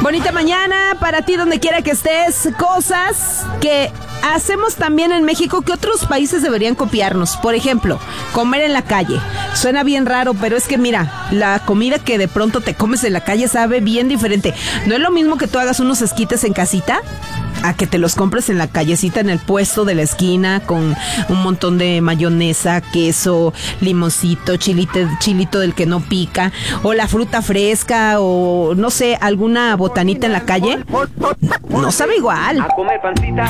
Bonita mañana para ti donde quiera que estés. Cosas que hacemos también en México que otros países deberían copiarnos. Por ejemplo, comer en la calle. Suena bien raro, pero es que mira, la comida que de pronto te comes en la calle sabe bien diferente. No es lo mismo que tú hagas unos esquites en casita a que te los compres en la callecita, en el puesto de la esquina, con un montón de mayonesa, queso, limoncito, chilito del que no pica, o la fruta fresca, o no sé, alguna botanita en la calle. No sabe igual.